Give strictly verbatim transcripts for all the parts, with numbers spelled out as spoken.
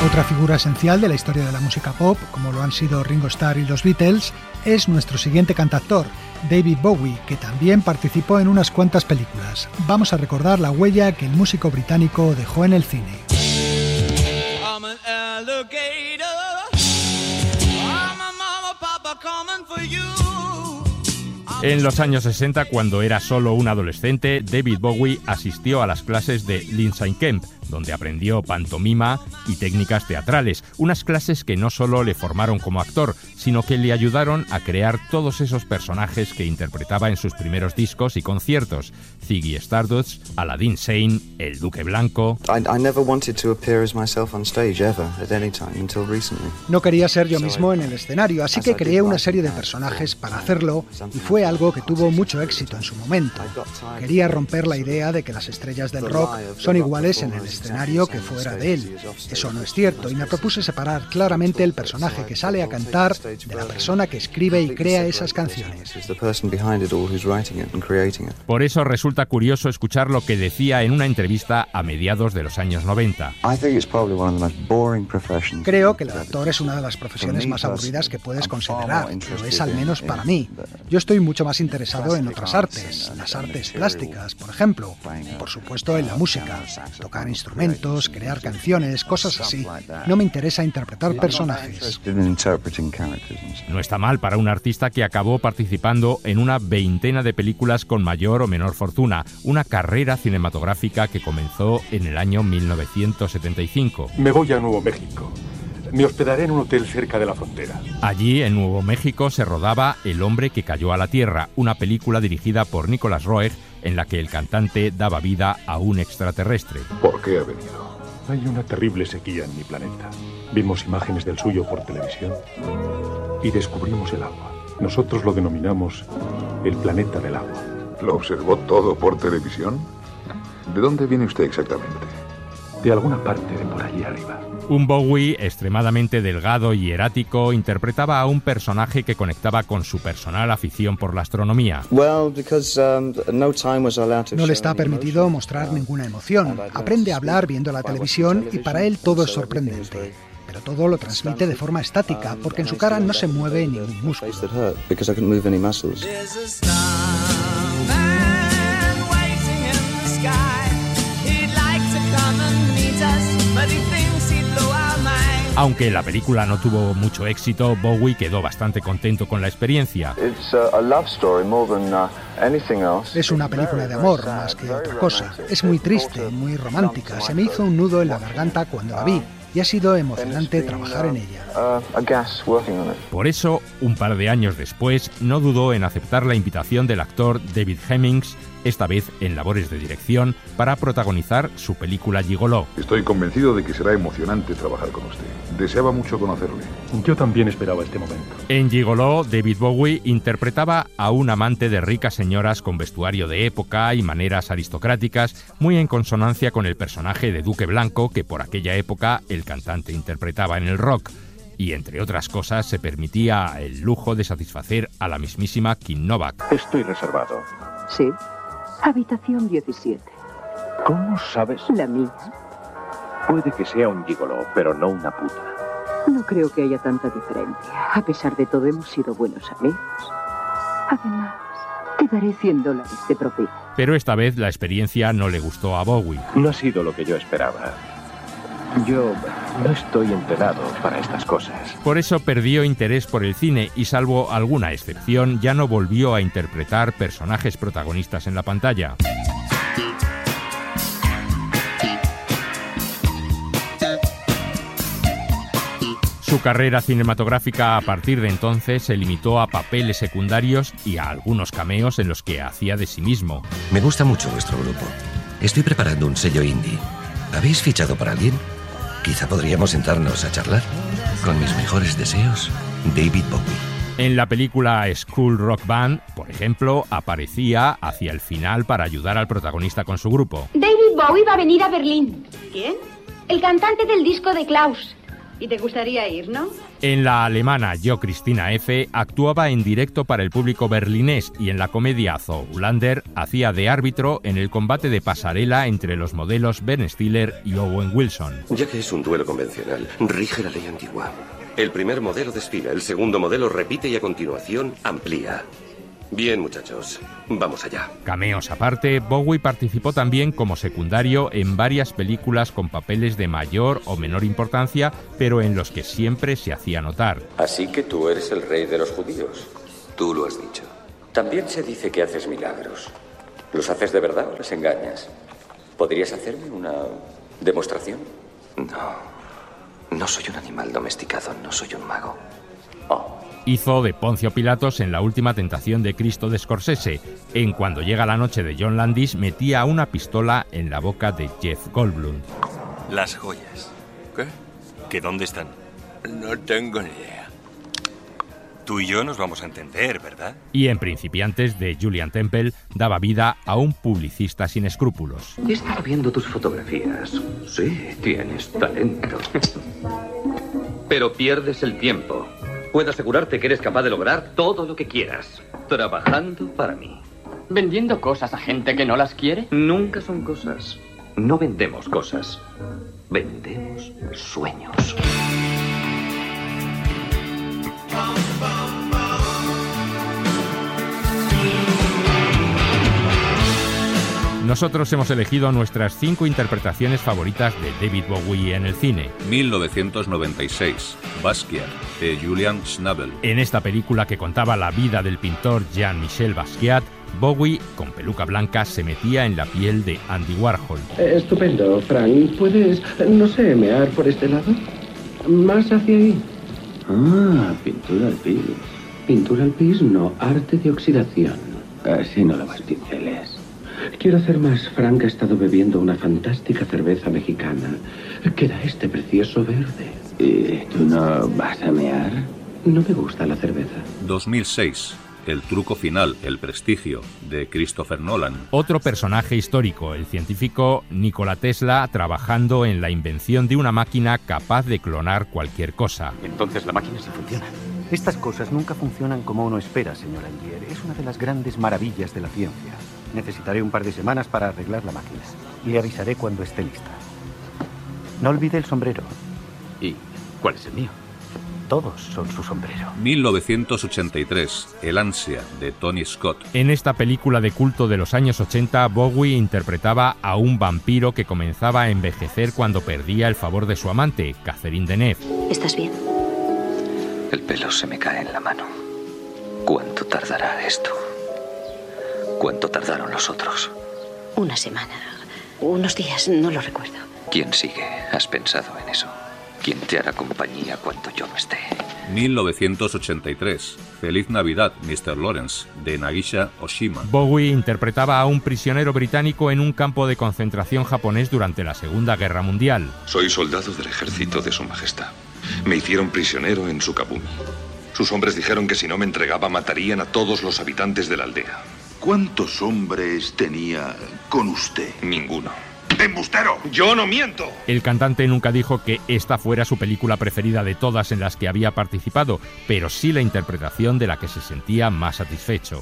Otra figura esencial de la historia de la música pop, como lo han sido Ringo Starr y los Beatles, es nuestro siguiente cantautor, David Bowie, que también participó en unas cuantas películas. Vamos a recordar la huella que el músico británico dejó en el cine. I'm an alligator. I'm a mama, papa coming for you. En los años sesenta, cuando era solo un adolescente, David Bowie asistió a las clases de Lindsay Kemp, donde aprendió pantomima y técnicas teatrales, unas clases que no solo le formaron como actor, sino que le ayudaron a crear todos esos personajes que interpretaba en sus primeros discos y conciertos: Ziggy Stardust, Aladdin Sane, el Duque Blanco. No quería ser yo mismo en el escenario, así que creé una serie de personajes para hacerlo, y fue algo que tuvo mucho éxito en su momento. Quería romper la idea de que las estrellas del rock son iguales en el escenario que fuera de él. Eso no es cierto, y me propuse separar claramente el personaje que sale a cantar de la persona que escribe y crea esas canciones. Por eso resulta curioso escuchar lo que decía en una entrevista a mediados de los años noventa. Creo que el actor es una de las profesiones más aburridas que puedes considerar, lo es al menos para mí. Yo estoy mucho más interesado en otras artes, las artes plásticas, por ejemplo, y por supuesto en la música, tocar instrumentos, crear canciones, cosas así. No me interesa interpretar personajes. No está mal para un artista que acabó participando en una veintena de películas con mayor o menor fortuna, una carrera cinematográfica que comenzó en el año mil novecientos setenta y cinco. Me voy a Nuevo México. Me hospedaré en un hotel cerca de la frontera. Allí, en Nuevo México, se rodaba El hombre que cayó a la tierra, una película dirigida por Nicholas Roeg, en la que el cantante daba vida a un extraterrestre. ¿Por qué ha venido? Hay una terrible sequía en mi planeta. Vimos imágenes del suyo por televisión y descubrimos el agua. Nosotros lo denominamos el planeta del agua. ¿Lo observó todo por televisión? ¿De dónde viene usted exactamente? De alguna parte de por allí arriba. Un Bowie extremadamente delgado y erático interpretaba a un personaje que conectaba con su personal afición por la astronomía. No le está permitido mostrar ninguna emoción. Aprende a hablar viendo la televisión y para él todo es sorprendente. Pero todo lo transmite de forma estática, porque en su cara no se mueve ningún músculo. Aunque la película no tuvo mucho éxito, Bowie quedó bastante contento con la experiencia. Es una película de amor más que otra cosa. Es muy triste, muy romántica. Se me hizo un nudo en la garganta cuando la vi. Y ha sido emocionante trabajar en ella. Por eso, un par de años después, no dudó en aceptar la invitación del actor David Hemmings, esta vez en labores de dirección, para protagonizar su película Gigoló. Estoy convencido de que será emocionante trabajar con usted. Deseaba mucho conocerle. Yo también esperaba este momento. En Gigoló, David Bowie interpretaba a un amante de ricas señoras con vestuario de época y maneras aristocráticas, muy en consonancia con el personaje de Duque Blanco que por aquella época el cantante interpretaba en el rock. Y, entre otras cosas, se permitía el lujo de satisfacer a la mismísima Kim Novak. Estoy reservado. Sí. Habitación diecisiete. ¿Cómo sabes? La mía. Puede que sea un gigoló, pero no una puta. No creo que haya tanta diferencia. A pesar de todo, hemos sido buenos amigos. Además, te daré cien dólares de propina. Pero esta vez la experiencia no le gustó a Bowie. No ha sido lo que yo esperaba. Yo no estoy entrenado para estas cosas. Por eso perdió interés por el cine y, salvo alguna excepción, ya no volvió a interpretar personajes protagonistas en la pantalla. Su carrera cinematográfica a partir de entonces se limitó a papeles secundarios y a algunos cameos en los que hacía de sí mismo. Me gusta mucho vuestro grupo. Estoy preparando un sello indie. ¿Habéis fichado para alguien? Quizá podríamos sentarnos a charlar. Con mis mejores deseos, David Bowie. En la película School Rock Band, por ejemplo, aparecía hacia el final para ayudar al protagonista con su grupo. David Bowie va a venir a Berlín. ¿Quién? El cantante del disco de Klaus. Y te gustaría ir, ¿no? En la alemana Yo Cristina F. actuaba en directo para el público berlinés y en la comedia Zoolander hacía de árbitro en el combate de pasarela entre los modelos Ben Stiller y Owen Wilson. Ya que es un duelo convencional, rige la ley antigua. El primer modelo desfila, el segundo modelo repite y a continuación amplía. Bien, muchachos, vamos allá. Cameos aparte, Bowie participó también como secundario en varias películas con papeles de mayor o menor importancia, pero en los que siempre se hacía notar. Así que tú eres el rey de los judíos. Tú lo has dicho. También se dice que haces milagros. ¿Los haces de verdad o les engañas? ¿Podrías hacerme una demostración? No, no soy un animal domesticado, no soy un mago. Oh. Hizo de Poncio Pilatos en La última tentación de Cristo de Scorsese. En Cuando llega la noche de John Landis metía una pistola en la boca de Jeff Goldblum. Las joyas. ¿Qué? ¿Que dónde están? No tengo ni idea. Tú y yo nos vamos a entender, ¿verdad? Y en Principiantes de Julian Temple daba vida a un publicista sin escrúpulos. He estado viendo tus fotografías. Sí, tienes talento. Pero pierdes el tiempo. Puedo asegurarte que eres capaz de lograr todo lo que quieras, trabajando para mí. ¿Vendiendo cosas a gente que no las quiere? Nunca son cosas. No vendemos cosas. Vendemos sueños. Nosotros hemos elegido nuestras cinco interpretaciones favoritas de David Bowie en el cine. mil novecientos noventa y seis, Basquiat, de Julian Schnabel. En esta película que contaba la vida del pintor Jean-Michel Basquiat, Bowie, con peluca blanca, se metía en la piel de Andy Warhol. Eh, estupendo, Frank. ¿Puedes, no sé, mear por este lado? Más hacia ahí. Ah, pintura al pis. Pintura al pis, no, arte de oxidación. Así no lavas pinceles. Quiero hacer más. Frank ha estado bebiendo una fantástica cerveza mexicana que da este precioso verde. ¿Y tú no vas a mear? No me gusta la cerveza. dos mil seis. El truco final, el prestigio, de Christopher Nolan. Otro personaje histórico, el científico Nikola Tesla, trabajando en la invención de una máquina capaz de clonar cualquier cosa. Entonces la máquina sí funciona. Estas cosas nunca funcionan como uno espera, señor Angier. Es una de las grandes maravillas de la ciencia. Necesitaré un par de semanas para arreglar la máquina. Le avisaré cuando esté lista. No olvide el sombrero. ¿Y cuál es el mío? Todos son su sombrero. mil novecientos ochenta y tres, El ansia, de Tony Scott. En esta película de culto de los años ochenta, Bowie interpretaba a un vampiro que comenzaba a envejecer cuando perdía el favor de su amante, Catherine Deneuve. ¿Estás bien? El pelo se me cae en la mano. ¿Cuánto tardará esto? ¿Cuánto tardaron los otros? Una semana. Unos días, no lo recuerdo. ¿Quién sigue? ¿Has pensado en eso? ¿Quién te hará compañía cuando yo no esté? mil novecientos ochenta y tres. Feliz Navidad, mister Lawrence, de Nagisa Oshima. Bowie interpretaba a un prisionero británico en un campo de concentración japonés durante la Segunda Guerra Mundial. Soy soldado del ejército de Su Majestad. Me hicieron prisionero en Sukabumi. Sus hombres dijeron que si no me entregaba matarían a todos los habitantes de la aldea. ¿Cuántos hombres tenía con usted? Ninguno. ¡Embustero! ¡Yo no miento! El cantante nunca dijo que esta fuera su película preferida de todas en las que había participado, pero sí la interpretación de la que se sentía más satisfecho.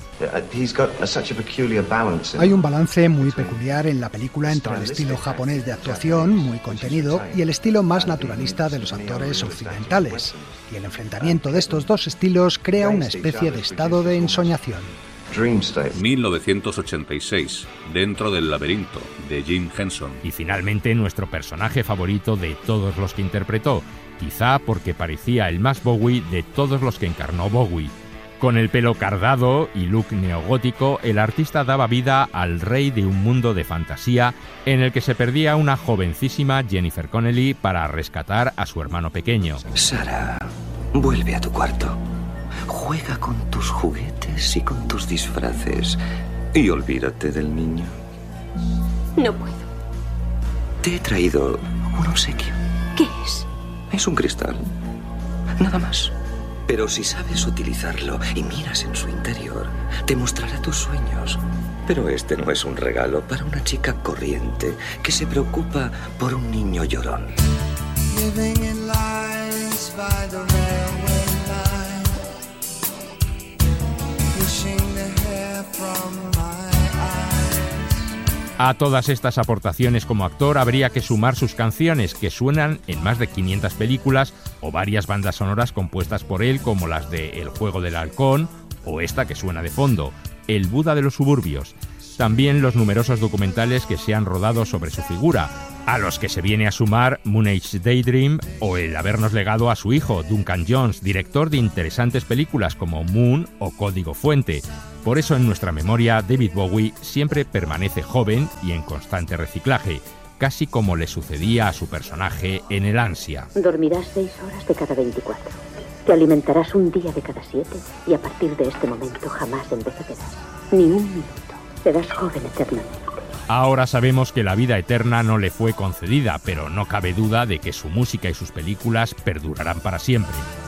Hay un balance muy peculiar en la película entre el estilo japonés de actuación, muy contenido, y el estilo más naturalista de los actores occidentales. Y el enfrentamiento de estos dos estilos crea una especie de estado de ensoñación. mil novecientos ochenta y seis, Dentro del laberinto, de Jim Henson. Y finalmente nuestro personaje favorito de todos los que interpretó, quizá porque parecía el más Bowie de todos los que encarnó Bowie. Con el pelo cardado y look neogótico, el artista daba vida al rey de un mundo de fantasía en el que se perdía una jovencísima Jennifer Connelly para rescatar a su hermano pequeño. Sarah, vuelve a tu cuarto. Juega con tus juguetes y con tus disfraces y olvídate del niño. No puedo. Te he traído un obsequio. ¿Qué es? Es un cristal. Nada más. Pero si sabes utilizarlo y miras en su interior, te mostrará tus sueños. Pero este no es un regalo para una chica corriente que se preocupa por un niño llorón. Living in life. A todas estas aportaciones como actor habría que sumar sus canciones, que suenan en más de quinientas películas o varias bandas sonoras compuestas por él, como las de El juego del halcón o esta que suena de fondo, El Buda de los suburbios. También los numerosos documentales que se han rodado sobre su figura, a los que se viene a sumar Moon Age Daydream o el habernos legado a su hijo, Duncan Jones, director de interesantes películas como Moon o Código Fuente. Por eso en nuestra memoria David Bowie siempre permanece joven y en constante reciclaje, casi como le sucedía a su personaje en El Ansia. Dormirás seis horas de cada veinticuatro. Te alimentarás un día de cada siete y a partir de este momento jamás envejecerás. Ni un minuto. Serás joven eternamente. Ahora sabemos que la vida eterna no le fue concedida, pero no cabe duda de que su música y sus películas perdurarán para siempre.